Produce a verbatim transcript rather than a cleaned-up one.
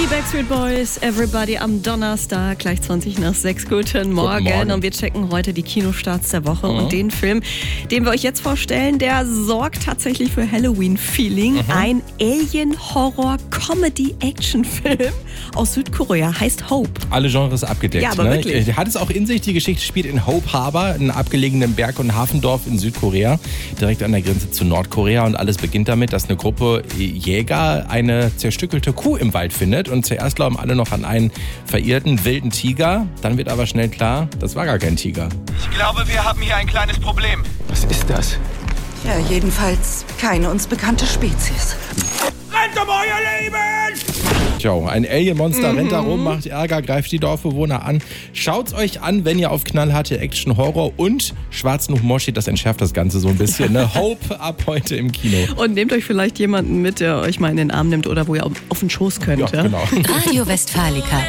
Die Backstreet Boys, Everybody am Donnerstag, gleich zwanzig nach sechs. Guten Morgen. Guten Morgen. Und wir checken heute die Kinostarts der Woche. Mhm. Und den Film, den wir euch jetzt vorstellen, der sorgt tatsächlich für Halloween-Feeling. Mhm. Ein Alien-Horror-Comedy-Action-Film aus Südkorea, heißt Hope. Alle Genres abgedeckt. Ja, aber ne? wirklich. Hat es auch in sich, die Geschichte spielt in Hope Harbor, einem abgelegenen Berg- und Hafendorf in Südkorea, direkt an der Grenze zu Nordkorea. Und alles beginnt damit, dass eine Gruppe Jäger eine zerstückelte Kuh im Wald findet. Und zuerst glauben alle noch an einen verirrten wilden Tiger. Dann wird aber schnell klar, das war gar kein Tiger. Ich glaube, wir haben hier ein kleines Problem. Was ist das? Ja, jedenfalls keine uns bekannte Spezies. Rennt um euer Leben! Tja, ein Alien-Monster rennt da rum, macht Ärger, greift die Dorfbewohner an. Schaut's euch an, wenn ihr auf knallharte Action, Horror und schwarzen Humor steht. Das entschärft das Ganze so ein bisschen. Ne? Hope ab heute im Kino. Und nehmt euch vielleicht jemanden mit, der euch mal in den Arm nimmt oder wo ihr auf den Schoß könnt. Ja, Ja? genau. Radio Westfalica.